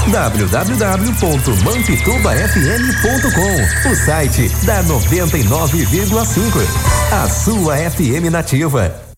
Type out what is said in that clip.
www.mampitubafm.com, o site da 99,5. A sua FM Nativa.